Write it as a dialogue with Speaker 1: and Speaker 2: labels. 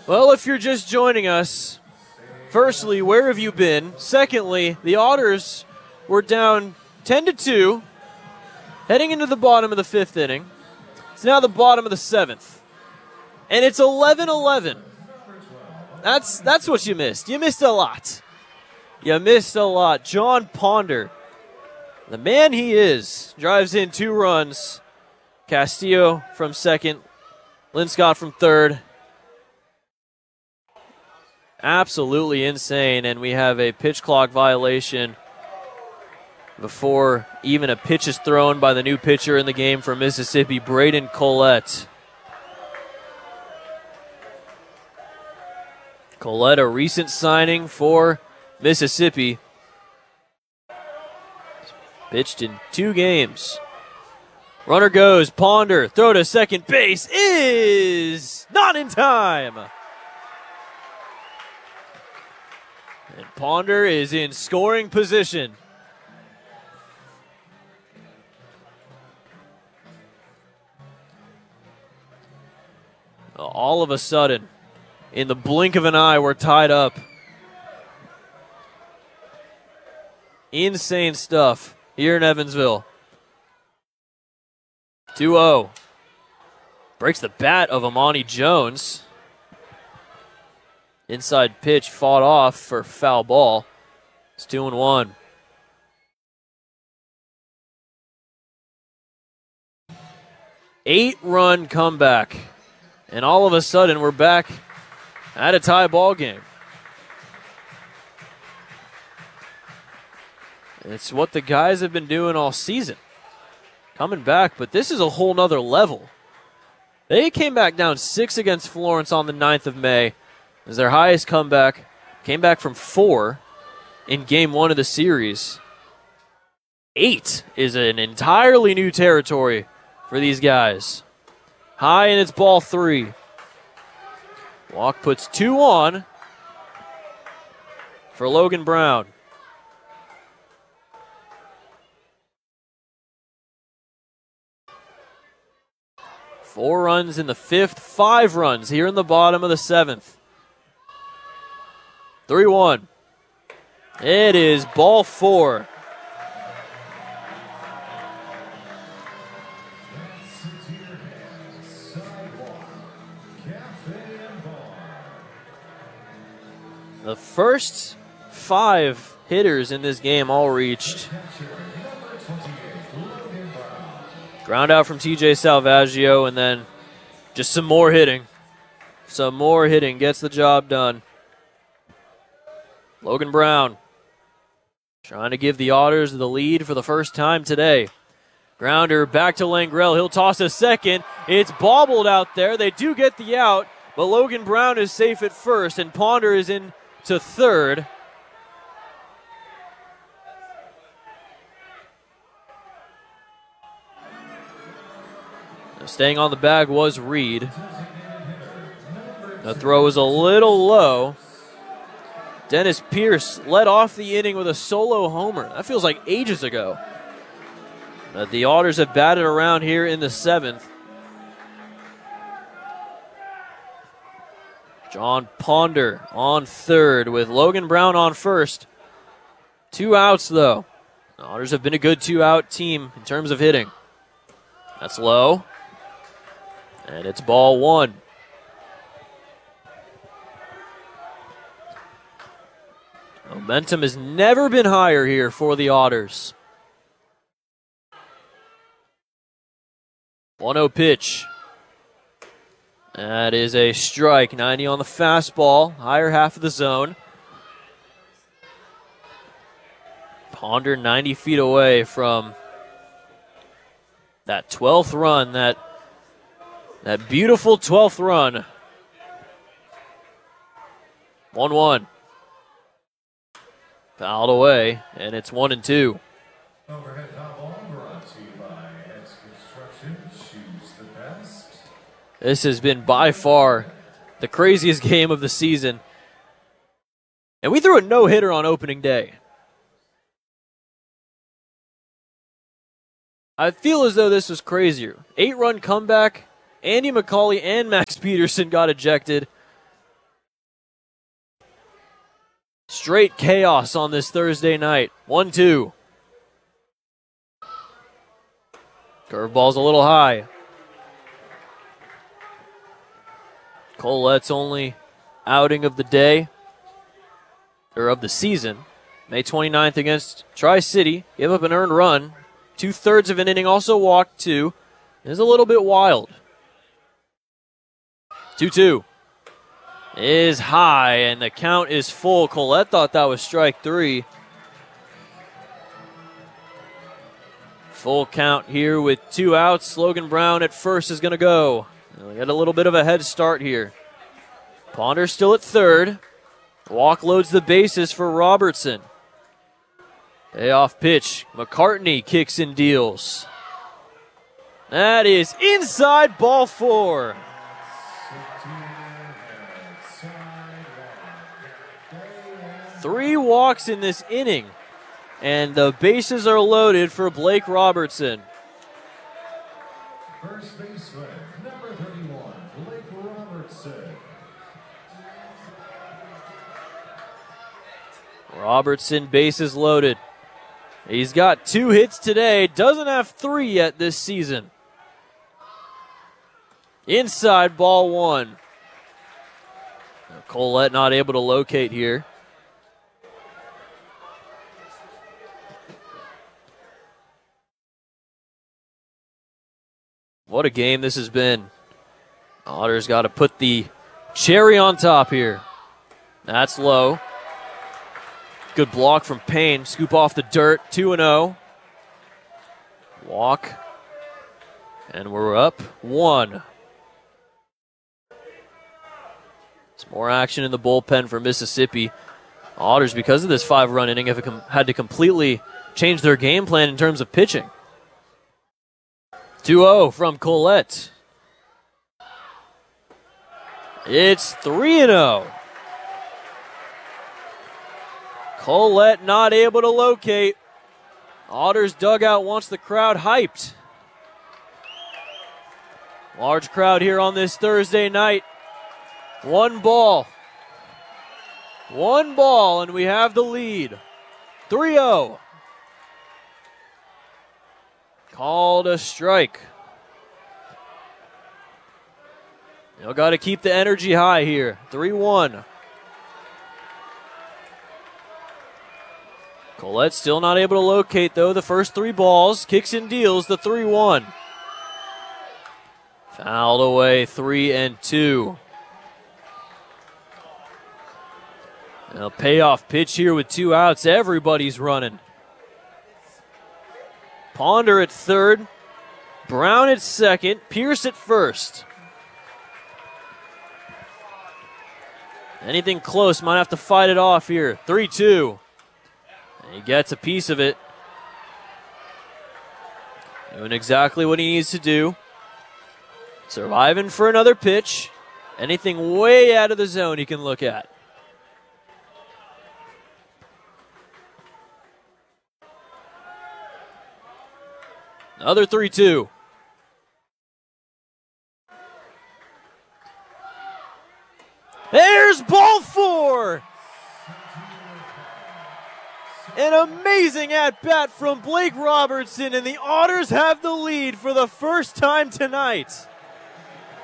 Speaker 1: Well, if you're just joining us, firstly, where have you been? Secondly, the Otters were down 10-2, heading into the bottom of the fifth inning. It's now the bottom of the seventh, and it's 11-11. That's what you missed. You missed a lot. You missed a lot. John Ponder, the man he is, drives in 2 runs. Castillo from second, Linscott from third. Absolutely insane, and we have a pitch clock violation before even a pitch is thrown by the new pitcher in the game for Mississippi, Braden Collette. Collette, a recent signing for Mississippi. Pitched in 2 games. Runner goes, Ponder, throw to second base, is not in time. And Ponder is in scoring position. All of a sudden, in the blink of an eye, we're tied up. Insane stuff here in Evansville. 2-0. Breaks the bat of Amani Jones. Inside pitch fought off for foul ball. It's 2-1. Eight-run comeback. And all of a sudden, we're back at a tie ball game. It's what the guys have been doing all season. Coming back, but this is a whole nother level. They came back down 6 against Florence on the 9th of May. It was their highest comeback. Came back from 4 in game 1 of the series. 8 is an entirely new territory for these guys. High, and it's ball 3. Walk puts 2 on for Logan Brown. Four runs in the 5th, 5 runs here in the bottom of the 7th. 3-1. It is ball 4. The first 5 hitters in this game all reached. Ground out from TJ Salvaggio, and then just some more hitting. Some more hitting gets the job done. Logan Brown trying to give the Otters the lead for the first time today. Grounder back to Langrell. He'll toss a second. It's bobbled out there. They do get the out, but Logan Brown is safe at first, and Ponder is in to third. Staying on the bag was Reed. The throw was a little low. Dennis Pierce led off the inning with a solo homer. That feels like ages ago. But the Otters have batted around here in the 7th. John Ponder on third with Logan Brown on first. 2 outs, though. The Otters have been a good 2-out team in terms of hitting. That's low. And it's ball 1. Momentum has never been higher here for the Otters. 1-0 pitch. That is a strike. 90 on the fastball, higher half of the zone. Ponder 90 feet away from that 12th run, that beautiful 12th run. 1-1. Fouled away, and it's 1-2.
Speaker 2: Overhead foul ball brought to you by Ed's Construction. Choose the best.
Speaker 1: This has been by far the craziest game of the season. And we threw a no-hitter on opening day. I feel as though this was crazier. 8-run comeback. Andy McCauley and Max Peterson got ejected. Straight chaos on this Thursday night. 1-2. Curveball's a little high. Colette's only outing of the day, or of the season. May 29th against Tri-City. Gave up an earned run. 2/3 of an inning, also walked 2. Is a little bit wild. 2-2. Is high, and the count is full. Colette thought that was strike 3. Full count here with 2 outs. Logan Brown at first is going to go. We got a little bit of a head start here. Ponder still at third. Walk loads the bases for Robertson. Payoff pitch. McCartney kicks and deals. That is inside, ball 4. Three walks in this inning, and the bases are loaded for Blake Robertson.
Speaker 2: First baseman, number 31, Blake Robertson.
Speaker 1: Robertson, bases loaded. He's got 2 hits today, doesn't have 3 yet this season. Inside, ball 1. Colette not able to locate here. What a game this has been. Otters got to put the cherry on top here. That's low. Good block from Payne. Scoop off the dirt. 2-0. Walk. And we're up 1. Some more action in the bullpen for Mississippi. Otters, because of this 5-run inning, have had to completely change their game plan in terms of pitching. 2-0 from Colette. It's 3-0. Colette not able to locate. Otters dugout wants the crowd hyped. Large crowd here on this Thursday night. 1 ball. 1 ball, and we have the lead. 3-0. Called a strike. You got to keep the energy high here. 3-1. Colette still not able to locate, though, the first 3 balls. Kicks and deals the 3-1. Fouled away, 3-2. Now payoff pitch here with 2 outs. Everybody's running. Ponder at third. Brown at second. Pierce at first. Anything close, might have to fight it off here. 3-2. He gets a piece of it. Doing exactly what he needs to do. Surviving for another pitch. Anything way out of the zone he can look at. Another 3-2. There's ball 4. An amazing at-bat from Blake Robertson, and the Otters have the lead for the first time tonight.